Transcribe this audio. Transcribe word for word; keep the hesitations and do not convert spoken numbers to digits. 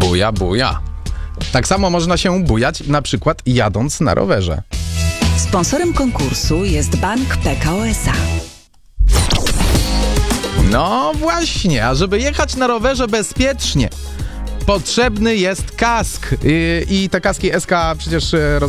Buja, buja. Tak samo można się bujać, na przykład jadąc na rowerze. Sponsorem konkursu jest Bank P K O S A. No właśnie, a żeby jechać na rowerze bezpiecznie, potrzebny jest kask. I, i te kaski S K przecież roz